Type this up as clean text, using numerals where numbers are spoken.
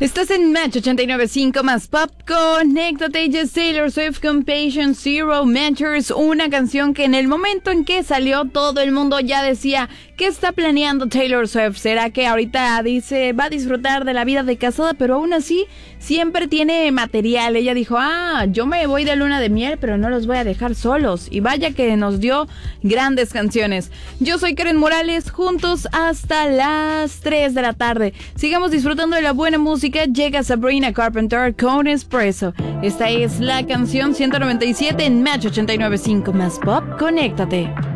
Estás en Match 89.5 más Pop. Conéctate, Just Taylor Swift con Patient Zero Measures, una canción que en el momento en que salió todo el mundo ya decía, ¿qué está planeando Taylor Swift? ¿Será que ahorita dice va a disfrutar de la vida de casada, pero aún así siempre tiene material? Ella dijo, yo me voy de luna de miel, pero no los voy a dejar solos. Y vaya que nos dio grandes canciones. Yo soy Karen Morales, juntos hasta las 3 de la tarde. Sigamos disfrutando de la buena música. Llega Sabrina Carpenter con Espresso. Esta es la canción 197 en Match 89.5 más Pop. Conéctate.